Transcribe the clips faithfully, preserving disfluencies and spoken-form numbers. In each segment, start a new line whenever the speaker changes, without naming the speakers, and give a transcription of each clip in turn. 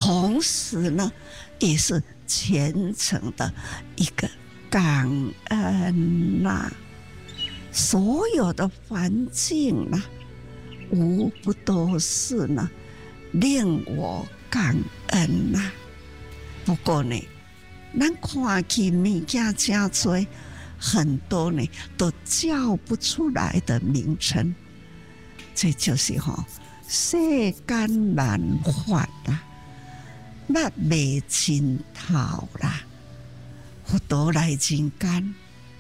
同时呢，也是虔诚的一个感恩呐、啊。所有的环境呢，无不都是呢令我感恩呐、啊。不过呢，咱看起物件真多，很多呢都叫不出来的名称，这就是吼、哦、世间万法啦，捌未尽头啦。佛陀来人间，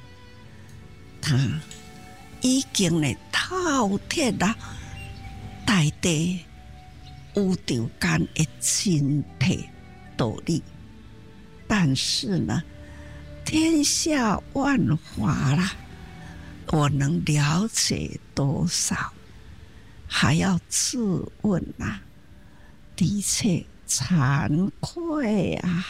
他已经呢透彻啦大地宇宙间的真谛道理。但是呢，天下万法啦，我能了解多少？还要自问啊，的确惭愧啊！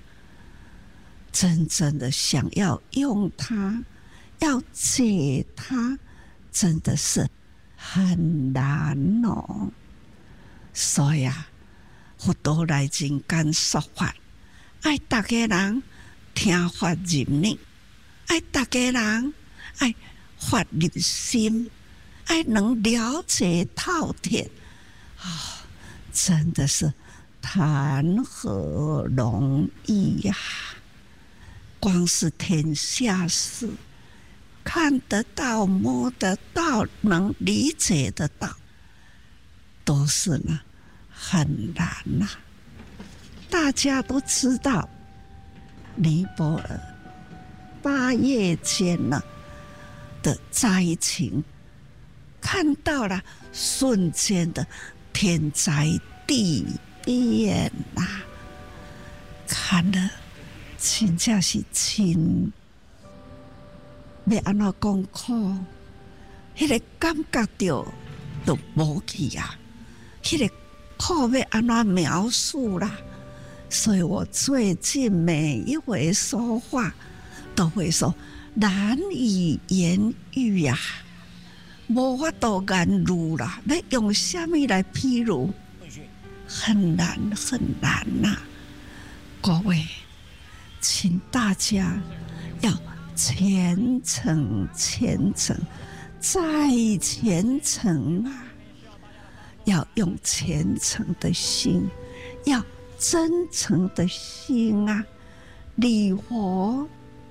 真正的想要用它，要解它，真的是很难哦。所以啊，佛陀来人间说法。爱大家人听法入呢，爱大家人爱法入心，爱能了解透彻啊、哦，真的是谈何容易呀、啊！光是天下事，看得到、摸得到、能理解得到，都是呢很难呐、啊。大家都知道，尼泊尔八月间呢的灾情，看到了瞬间的天灾地变呐、啊，看了真正是真，要安怎讲苦，迄个感觉到都无去啊，迄个苦要安怎描述啦？所以我最近每一回说话，都会说难以言喻呀、啊，无法度言喻啦。要用什么来譬如？很难很难呐、啊！各位，请大家要虔诚、虔诚再虔诚啊！要用虔诚的心，要真诚的心啊，礼佛、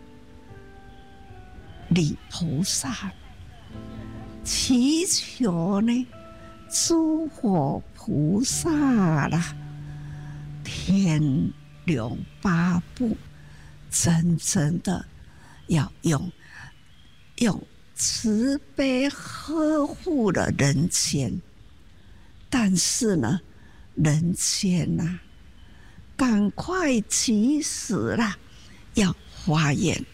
礼菩萨，祈求呢，诸佛菩萨啦，天龙八部，真正的要用用慈悲呵护了人间，但是呢，人间呐、啊。赶快及时啦！要发愿，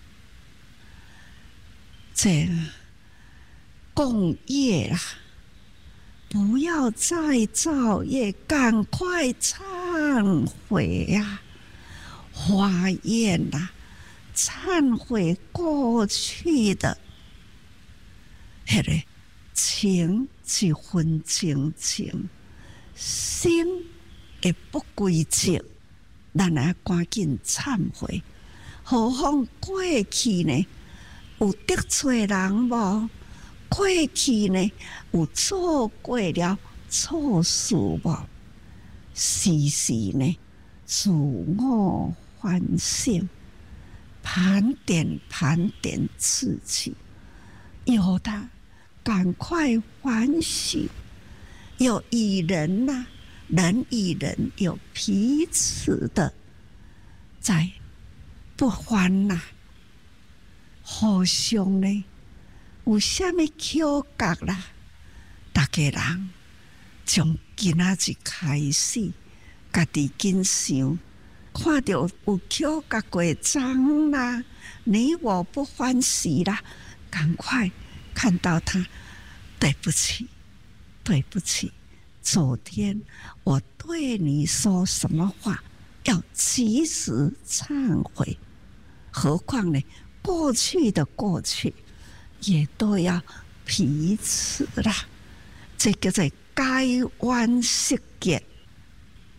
这共业啦，不要再造业，赶快忏悔呀、啊！发愿啦，忏悔过去的迄个情一分情情心。会不归正，咱来赶紧忏悔。何况过去呢，有得罪人无？过去呢，有做过了错事无？时时呢，自我反省，盘点盘点自己，有的赶快反省，有与人呐、啊。人与人有彼此的在不欢呐、啊，互相呢有啥物巧觉啦？大家人从今仔日开始，家己紧想，看到有巧觉过脏啦，你我不欢喜啦，赶快看到他，对不起，对不起。昨天我对你说什么话，要及时忏悔。何况呢，过去的过去也都要彼此啦，这叫做改冤释结。